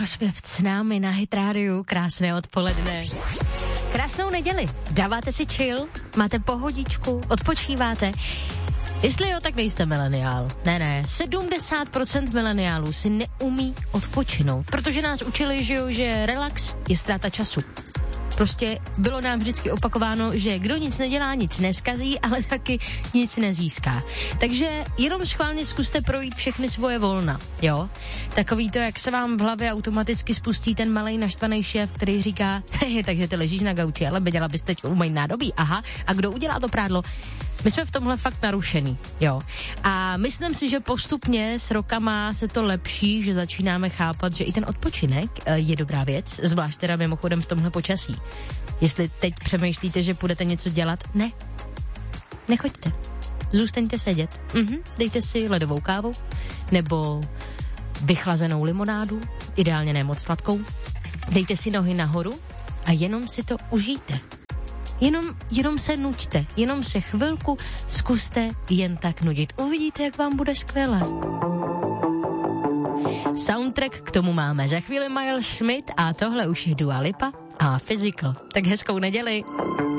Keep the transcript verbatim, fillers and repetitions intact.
Taylor Swift s námi na Hit Radio. Krásné odpoledne. Krásnou neděli. Dáváte si chill? Máte pohodičku? Odpočíváte? Jestli jo, tak nejste mileniál. Ne, ne. sedmdesát procent mileniálů si neumí odpočinout, protože nás učili, že jo, že relax je ztráta času. Prostě bylo nám vždycky opakováno, že kdo nic nedělá, nic neskazí, ale taky nic nezíská. Takže jenom schválně zkuste projít všechny svoje volna, jo? Takový to, jak se vám v hlavě automaticky spustí ten malej naštvaný šéf, který říká, hej, takže ty ležíš na gauči, ale by dělala bys teď umýt nádobí, aha, a kdo udělá to prádlo? My jsme v tomhle fakt narušený, jo. A myslím si, že postupně s rokama se to lepší, že začínáme chápat, že i ten odpočinek je dobrá věc, zvlášť teda mimochodem v tomhle počasí. Jestli teď přemýšlíte, že budete něco dělat, ne. Nechoďte. Zůstaňte sedět. Mhm. Dejte si ledovou kávu nebo vychlazenou limonádu, ideálně ne moc sladkou. Dejte si nohy nahoru a jenom si to užijte. Jenom, jenom se nuďte, jenom se chvilku zkuste jen tak nudit. Uvidíte, jak vám bude skvěle. Soundtrack k tomu máme za chvíli Miles Smith a tohle už je Dua Lipa a Physical. Tak hezkou neděli.